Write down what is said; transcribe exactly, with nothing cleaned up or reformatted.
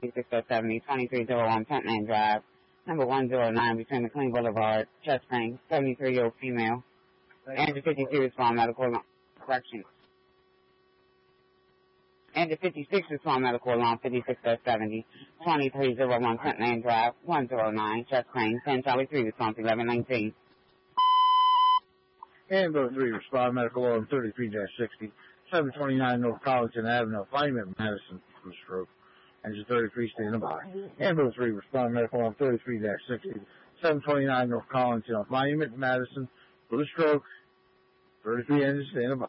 fifty-six seventy, twenty-three oh one Pent Lane Drive, number one oh nine between McLean Boulevard, chest pain, seventy-three-year-old female. Engine fifty-two respond medical correction. Engine fifty-six respond medical alarm fifty-six seventy, twenty-three oh one Pent Lane Drive, one oh nine, chest pain, ten Charlie three response eleven nineteen. Ambulance three respond medical alarm thirty-three sixty, seven twenty-nine North Collington Avenue, Alignment, Madison for stroke. Engine thirty-three standing by. Ambulance three respond medical alarm thirty-three sixty, seven twenty-nine North Collington, Alignment, Madison for the stroke. thirty-three engine standing by.